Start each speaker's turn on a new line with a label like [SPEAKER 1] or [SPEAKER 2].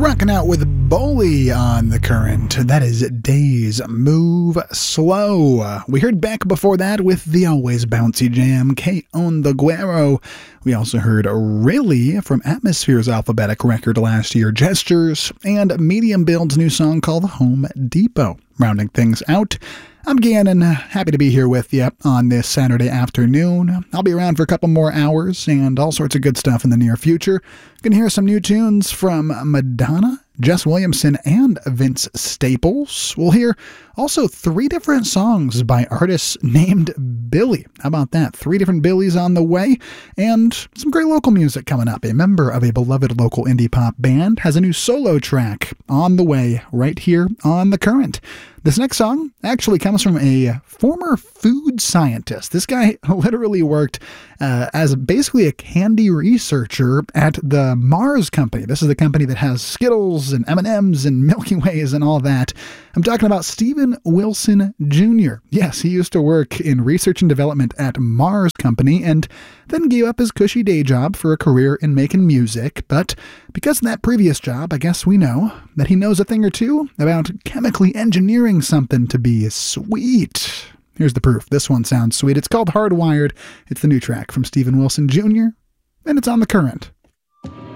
[SPEAKER 1] Rocking out with Bowie on The Current. That is Days Move Slow. We heard Beck before that with the always bouncy jam, Que Onda Güero. We also heard Really from Atmosphere's alphabetic record last year, Gestures, and Medium Build's new song called Home Depot. Rounding things out, I'm Gannon, happy to be here with you on this Saturday afternoon. I'll be around for a couple more hours and all sorts of good stuff in the near future. You can hear some new tunes from Madonna, Jess Williamson, and Vince Staples. We'll hear also 3 different songs by artists named Billy. How about that? 3 different Billies on the way, and some great local music coming up. A member of a beloved local indie pop band has a new solo track on the way right here on The Current. This next song actually comes from a former food scientist. This guy literally worked as basically a candy researcher at the Mars Company. This is the company that has Skittles and M&Ms and Milky Ways and all that. I'm talking about Steven Wilson Jr. Yes, he used to work in research and development at Mars Company and then gave up his cushy day job for a career in making music. But because of that previous job, I guess we know that he knows a thing or two about chemically engineering something to be sweet. Here's the proof. This one sounds sweet. It's called Hardwired. It's the new track from Steven Wilson Jr., and it's on The Current.